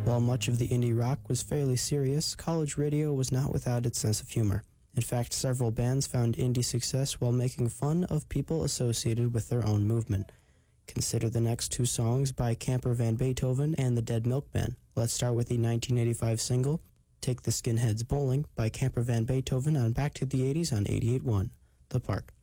While much of the indie rock was fairly serious, college radio was not without its sense of humor. In fact, several bands found indie success while making fun of people associated with their own movement. Consider the next two songs by Camper Van Beethoven and the Dead Milkmen. Let's start with the 1985 single, Take the Skinheads Bowling by Camper Van Beethoven on Back to the 80s on 88.1 The Park.